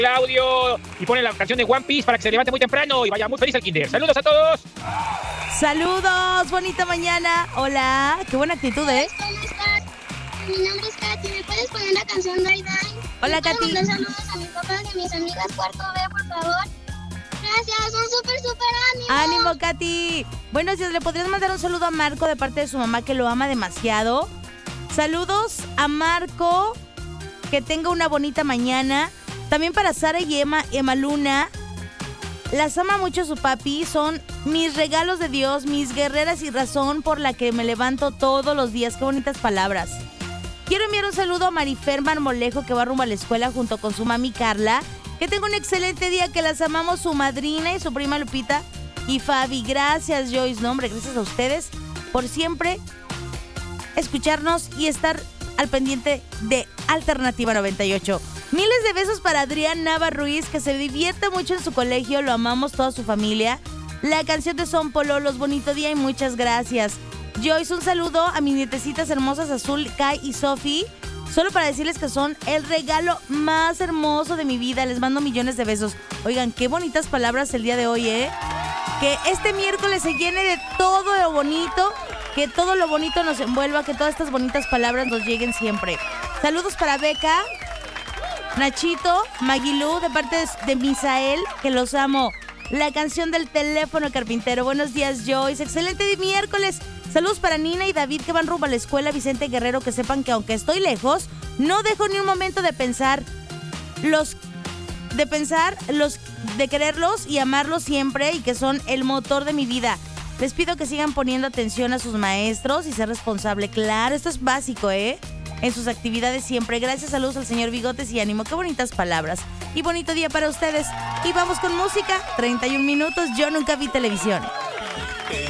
Claudio y pone la canción de One Piece para que se levante muy temprano y vaya muy feliz al kinder. ¡Saludos a todos! ¡Saludos! ¡Bonita mañana! Hola, qué buena actitud, ¿eh? ¿Cómo estás? Mi nombre es Katy. ¿Me puedes poner la canción Dai Dai? Hola, Katy. ¿Puedo mandar saludos a mis papás y a mis amigas cuarto B, por favor? Gracias, son súper ánimos. ¡Ánimo, Katy! Bueno, si le podrías mandar un saludo a Marco de parte de su mamá que lo ama demasiado. Saludos a Marco, que tenga una bonita mañana. También para Sara y Emma Luna. Las ama mucho su papi, son mis regalos de Dios, mis guerreras y razón por la que me levanto todos los días. Qué bonitas palabras. Quiero enviar un saludo a Marifer Marmolejo, que va rumbo a la escuela junto con su mami Carla. Que tenga un excelente día, que las amamos, su madrina y su prima Lupita y Fabi. Gracias, Joyce. No, hombre, gracias a ustedes por siempre escucharnos y estar al pendiente de Alternativa 98. Miles de besos para Adrián Nava Ruiz, que se divierta mucho en su colegio, lo amamos toda su familia. La canción de Son Pololos, bonito día y muchas gracias. Joyce, un saludo a mis nietecitas hermosas Azul, Kai y Sofi, solo para decirles que son el regalo más hermoso de mi vida. Les mando millones de besos. Oigan, qué bonitas palabras el día de hoy, ¿eh? Que este miércoles se llene de todo lo bonito, que todo lo bonito nos envuelva, que todas estas bonitas palabras nos lleguen siempre. Saludos para Beca, Nachito, Maguilú, de parte de Misael, que los amo. La canción del teléfono carpintero. Buenos días, Joyce. Excelente miércoles. Saludos para Nina y David, que van rumbo a la escuela Vicente Guerrero, que sepan que aunque estoy lejos, no dejo ni un momento de pensar de quererlos y amarlos siempre, y que son el motor de mi vida. Les pido que sigan poniendo atención a sus maestros y ser responsable. Claro, esto es básico, ¿eh? En sus actividades siempre. Gracias, saludos al señor Bigotes y ánimo. Qué bonitas palabras. Y bonito día para ustedes. Y vamos con música. 31 minutos. Yo nunca vi televisión.